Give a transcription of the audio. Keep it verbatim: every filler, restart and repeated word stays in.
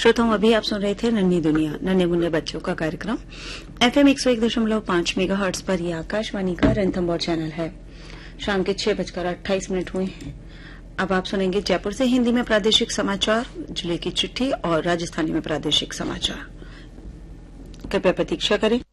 श्रोताओं, अभी आप सुन रहे थे नन्ही दुनिया नन्हे मुन्ने बच्चों का कार्यक्रम एफएम एक सौ एक दशमलव पांच मेगा हर्ट्ज पर। यह आकाशवाणी का रणथंबोर चैनल है। शाम के छह बजकर अट्ठाईस मिनट हुए हैं। अब आप सुनेंगे जयपुर से हिंदी में प्रादेशिक समाचार, जिले की चिट्ठी और राजस्थानी में प्रादेशिक समाचार। कृपया प्रतीक्षा करें।